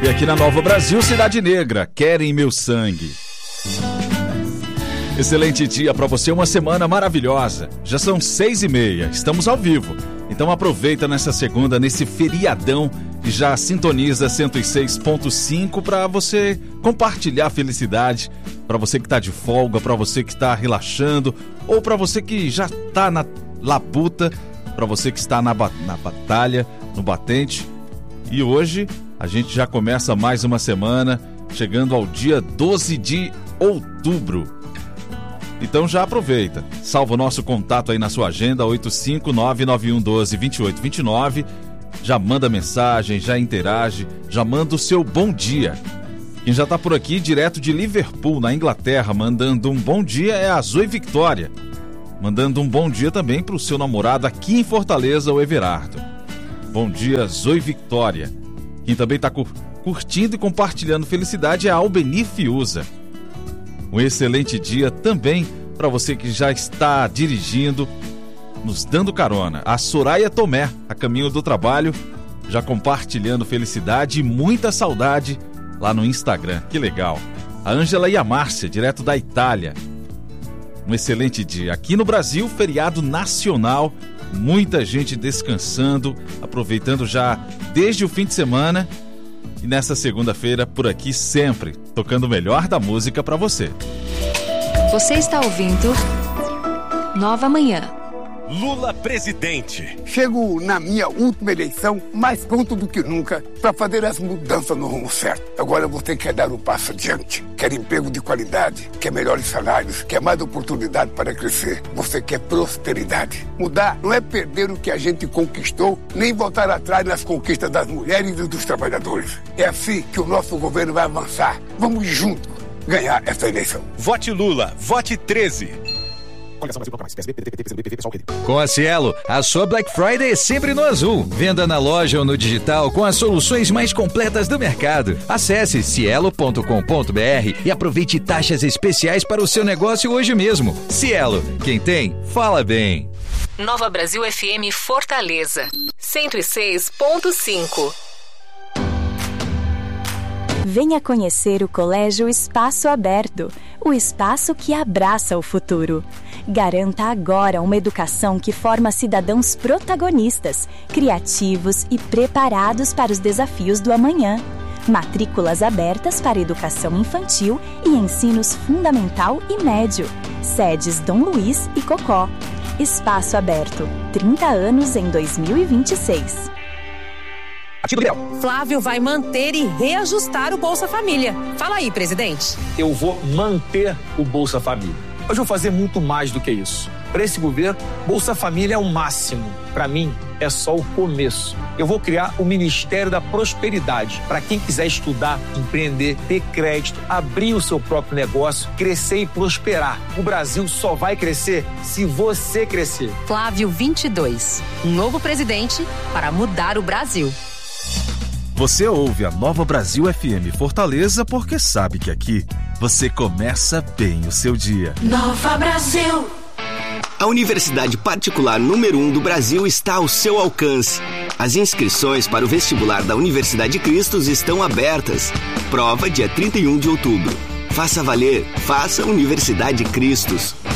E aqui na Nova Brasil, Cidade Negra, Querem Meu Sangue. Excelente dia para você, uma semana maravilhosa. Já são 6h30, estamos ao vivo. Então aproveita nessa segunda, nesse feriadão, e já sintoniza 106.5 para você compartilhar a felicidade, para você que está de folga, para você que está relaxando, ou para você que já está na labuta, para você que está na batalha, no batente. E hoje a gente já começa mais uma semana, chegando ao dia 12 de outubro. Então já aproveita, salva o nosso contato aí na sua agenda, 85991122829, já manda mensagem, já interage, já manda o seu bom dia. Quem já está por aqui, direto de Liverpool, na Inglaterra, mandando um bom dia é a Zoe Victoria, mandando um bom dia também para o seu namorado aqui em Fortaleza, o Everardo. Bom dia, Zoe Victoria. Quem também está curtindo e compartilhando felicidade é a Albeni Fiuza. Um excelente dia também para você que já está dirigindo, nos dando carona. A Soraya Tomé, a caminho do trabalho, já compartilhando felicidade e muita saudade lá no Instagram. Que legal. A Ângela e a Márcia, direto da Itália. Um excelente dia. Aqui no Brasil, feriado nacional, muita gente descansando, aproveitando já desde o fim de semana. E nessa segunda-feira, por aqui sempre, tocando o melhor da música para você. Você está ouvindo Nova Manhã. Lula presidente. Chego na minha última eleição mais pronto do que nunca para fazer as mudanças no rumo certo. Agora você quer dar um passo adiante, quer emprego de qualidade, quer melhores salários, quer mais oportunidade para crescer. Você quer prosperidade. Mudar não é perder o que a gente conquistou, nem voltar atrás nas conquistas das mulheres e dos trabalhadores. É assim que o nosso governo vai avançar. Vamos juntos ganhar essa eleição. Vote Lula, vote 13. Com a Cielo, a sua Black Friday é sempre no azul. Venda na loja ou no digital com as soluções mais completas do mercado. Acesse cielo.com.br e aproveite taxas especiais para o seu negócio hoje mesmo. Cielo, quem tem, fala bem. Nova Brasil FM Fortaleza, 106.5. Venha conhecer o Colégio Espaço Aberto, o espaço que abraça o futuro. Garanta agora uma educação que forma cidadãos protagonistas, criativos e preparados para os desafios do amanhã. Matrículas abertas para educação infantil e ensinos fundamental e médio. Sedes Dom Luiz e Cocó. Espaço Aberto, 30 anos em 2026. Flávio vai manter e reajustar o Bolsa Família. Fala aí, presidente. Eu vou manter o Bolsa Família. Mas vou fazer muito mais do que isso. Para esse governo, Bolsa Família é o máximo. Para mim, é só o começo. Eu vou criar o Ministério da Prosperidade. Para quem quiser estudar, empreender, ter crédito, abrir o seu próprio negócio, crescer e prosperar. O Brasil só vai crescer se você crescer. Flávio 22. Um novo presidente para mudar o Brasil. Você ouve a Nova Brasil FM Fortaleza porque sabe que aqui você começa bem o seu dia. Nova Brasil. A Universidade Particular número 1 do Brasil está ao seu alcance. As inscrições para o vestibular da Universidade Cristos estão abertas. Prova dia 31 de outubro. Faça valer, faça Universidade Cristos.